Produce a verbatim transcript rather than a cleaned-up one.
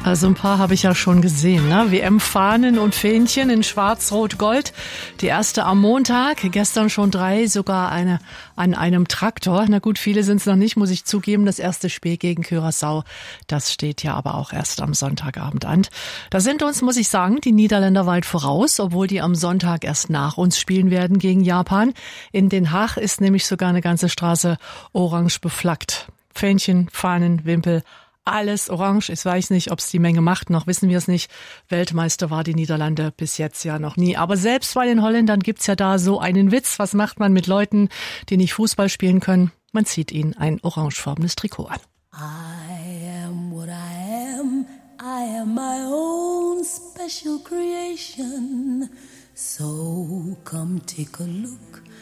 Also ein paar habe ich ja schon gesehen, ne? W M-Fahnen und Fähnchen in Schwarz-Rot-Gold. Die erste am Montag, gestern schon drei, sogar eine an einem Traktor. Na gut, viele sind es noch nicht, muss ich zugeben. Das erste Spiel gegen Curaçao, das steht ja aber auch erst am Sonntagabend an. Da sind uns, muss ich sagen, die Niederländer weit voraus, obwohl die am Sonntag erst nach uns spielen werden gegen Japan. In Den Haag ist nämlich sogar eine ganze Straße orange beflaggt. Fähnchen, Fahnen, Wimpel, alles orange. Ich weiß nicht, ob es die Menge macht, noch wissen wir es nicht. Weltmeister war die Niederlande bis jetzt ja noch nie. Aber selbst bei den Holländern gibt's ja da so einen Witz. Was macht man mit Leuten, die nicht Fußball spielen können? Man zieht ihnen ein orangefarbenes Trikot an. I am what I am. I am my own special creation. So come take a look